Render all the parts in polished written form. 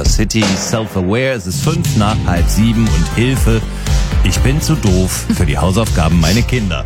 City, Self-Aware, es ist 6:55 und Hilfe. Ich bin zu doof für die Hausaufgaben meiner Kinder.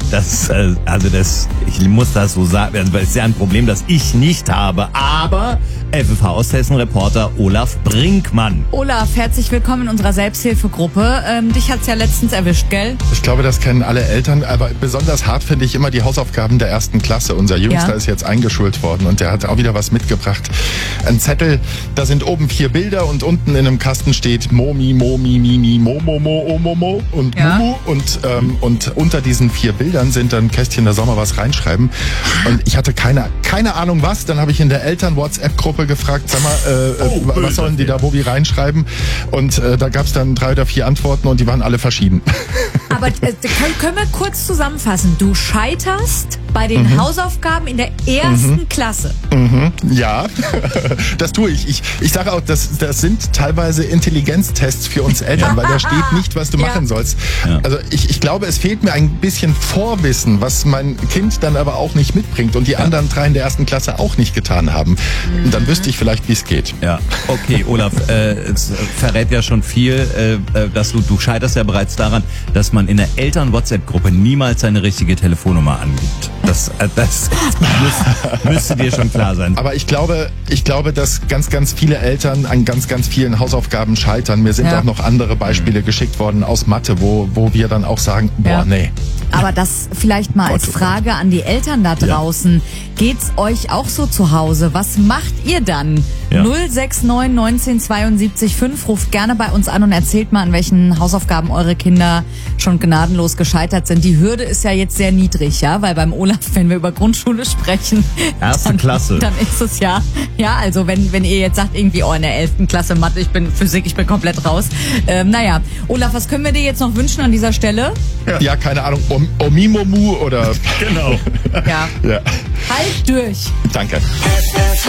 Ich muss das so sagen, weil es ist ja ein Problem, das ich nicht habe. Aber FFH Osthessen-Reporter Olaf Brinkmann. Olaf, herzlich willkommen in unserer Selbsthilfegruppe. Dich hat's ja letztens erwischt, gell? Ich glaube, das kennen alle Eltern, aber besonders hart finde ich immer die Hausaufgaben der 1. Klasse. Unser Jüngster ist jetzt eingeschult worden und der hat auch wieder was mitgebracht. Ein Zettel, da sind oben 4 Bilder und unten in einem Kasten steht Momi, Momi, Mimi, Momo, Omomo und Mumu. Und unter diesen 4 Bildern sind dann Kästchen, da soll man was reinschreiben. Und ich hatte keine Ahnung was. Dann habe ich in der Eltern-WhatsApp-Gruppe gefragt, sag mal, was sollen die da wo wie reinschreiben? Und da gab es dann 3 oder 4 Antworten und die waren alle verschieden. Aber können wir kurz zusammenfassen? Du scheiterst bei den Hausaufgaben in der 1. Klasse. Ja, das tue ich. Ich sage auch, das sind teilweise Intelligenztests für uns Eltern, weil da steht nicht, was du machen sollst. Ja. Also ich glaube, es fehlt mir ein bisschen Vorwissen, was mein Kind dann aber auch nicht mitbringt und die anderen 3 in der 1. Klasse auch nicht getan haben. Und dann wüsste ich vielleicht, wie es geht. Ja, okay, Olaf, es verrät ja schon viel, dass du scheiterst ja bereits daran, dass man in der Eltern-WhatsApp-Gruppe niemals seine richtige Telefonnummer angibt. Das müsste dir schon klar sein. Aber ich glaube, dass ganz viele Eltern an ganz vielen Hausaufgaben scheitern. Mir sind auch noch andere Beispiele geschickt worden aus Mathe, wo wir dann auch sagen, nee. Aber das vielleicht mal als Frage an die Eltern da draußen. Geht's euch auch so zu Hause? Was macht ihr dann? 069 19 72 5. Ruft gerne bei uns an und erzählt mal, an welchen Hausaufgaben eure Kinder schon gnadenlos gescheitert sind. Die Hürde ist ja jetzt sehr niedrig, ja, weil beim Olaf, wenn wir über Grundschule sprechen, 1. Klasse. Dann ist es ja, also wenn ihr jetzt sagt irgendwie, in der 11. Klasse Mathe, Physik, ich bin komplett raus. Olaf, was können wir dir jetzt noch wünschen an dieser Stelle? Ja, keine Ahnung, Omimomu oder... Genau. Ja. Halt durch. Danke.